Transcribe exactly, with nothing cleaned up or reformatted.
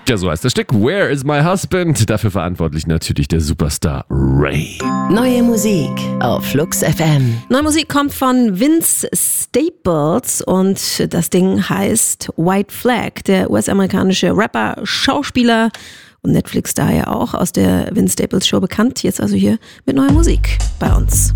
Ja, so heißt das Stück. Where is my husband? Dafür verantwortlich natürlich der Superstar Ray. Neue Musik auf Flux F M. Neue Musik kommt von Vince Staples und das Ding heißt White Flag. Der U S-amerikanische Rapper, Schauspieler und Netflix-Star ja auch, aus der Vince Staples Show bekannt. Jetzt also hier mit neuer Musik bei uns.